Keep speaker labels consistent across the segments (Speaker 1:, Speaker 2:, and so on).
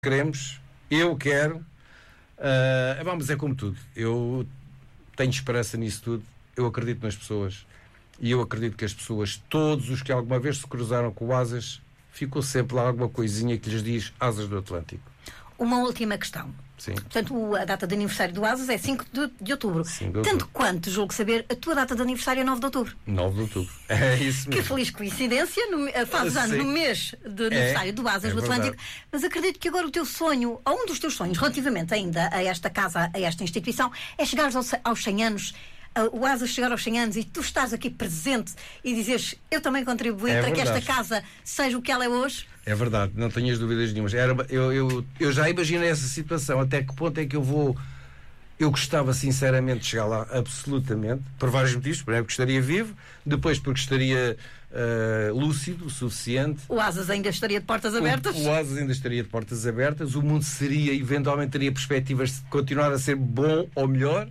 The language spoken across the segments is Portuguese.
Speaker 1: queremos, eu quero, mas é como tudo. Eu tenho esperança nisso tudo, eu acredito nas pessoas e eu acredito que as pessoas, todos os que alguma vez se cruzaram com o Asas, ficou sempre lá alguma coisinha que lhes diz Asas do Atlântico.
Speaker 2: Uma última questão.
Speaker 1: Sim.
Speaker 2: Portanto, a data de aniversário do Asas é 5 de outubro.
Speaker 1: 5 de outubro.
Speaker 2: Tanto quanto, julgo saber, a tua data de aniversário é 9 de outubro.
Speaker 1: 9 de outubro. É isso mesmo.
Speaker 2: Que feliz coincidência, fazes anos no mês de aniversário do Asas do Atlântico. Mas acredito que agora o teu sonho, ou um dos teus sonhos, relativamente ainda a esta casa, a esta instituição, é chegares aos 100 anos, o Asas chegar aos 100 anos e tu estás aqui presente e dizeres, eu também contribuí para que esta casa seja o que ela é hoje. É
Speaker 1: verdade, não tenhas dúvidas nenhumas. Eu já imaginei essa situação, até que ponto é que eu vou. Eu gostava sinceramente de chegar lá, absolutamente, por vários motivos. Primeiro porque estaria vivo, depois porque estaria lúcido o suficiente.
Speaker 2: O Asas ainda estaria de portas abertas.
Speaker 1: O Asas ainda estaria de portas abertas, o mundo seria, eventualmente teria perspectivas de continuar a ser bom ou melhor.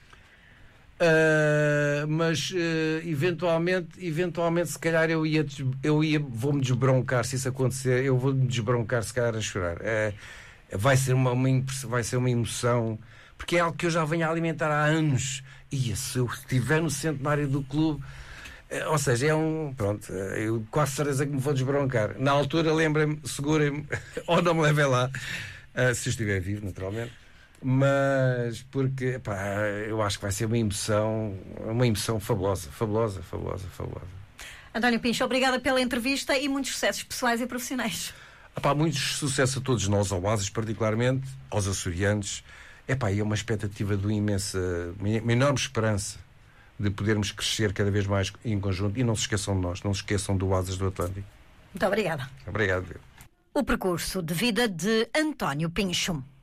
Speaker 1: Mas eventualmente se calhar vou-me desbroncar se isso acontecer, eu vou-me desbroncar se calhar a chorar. Vai ser uma emoção, porque é algo que eu já venho a alimentar há anos, e se eu estiver no centenário do clube, ou seja, eu quase certeza que me vou desbroncar. Na altura lembrem-me, segurem-me ou não me levem lá, se eu estiver vivo, naturalmente. Mas porque eu acho que vai ser uma emoção fabulosa.
Speaker 2: António Pincho, obrigada pela entrevista e muitos sucessos pessoais e profissionais.
Speaker 1: Muitos sucessos a todos nós, ao Asas particularmente, aos açorianos. É uma expectativa de uma enorme esperança de podermos crescer cada vez mais em conjunto, e não se esqueçam de nós, não se esqueçam do Asas do Atlântico.
Speaker 2: Muito obrigada.
Speaker 1: Obrigado.
Speaker 2: O percurso de vida de António Pincho.